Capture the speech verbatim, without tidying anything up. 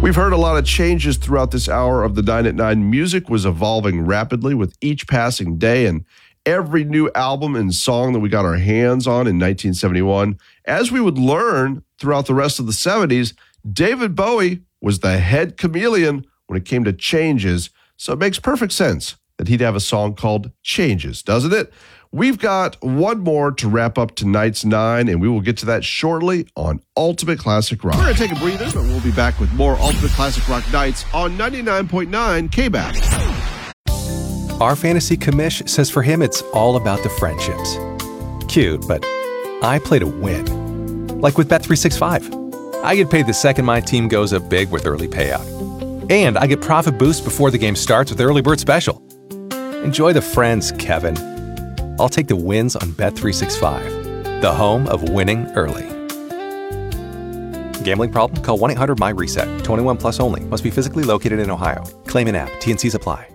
We've heard a lot of changes throughout this hour of the nine at nine. Music was evolving rapidly with each passing day, and every new album and song that we got our hands on in nineteen seventy-one. As we would learn throughout the rest of the seventies, David Bowie was the head chameleon when it came to changes, so it makes perfect sense that he'd have a song called Changes, doesn't it? We've got one more to wrap up tonight's nine, and we will get to that shortly on Ultimate Classic Rock. We're going to take a breather, but we'll be back with more Ultimate Classic Rock Nights on ninety-nine point nine K B A C. Our fantasy commish says for him it's all about the friendships. Cute, but I play to win. Like with Bet three sixty-five. I get paid the second my team goes up big with early payout. And I get profit boost before the game starts with Early Bird Special. Enjoy the friends, Kevin. I'll take the wins on Bet three sixty-five, the home of winning early. Gambling problem? Call one eight hundred M Y RESET. twenty-one plus only. Must be physically located in Ohio. Claim in app. T N Cs apply.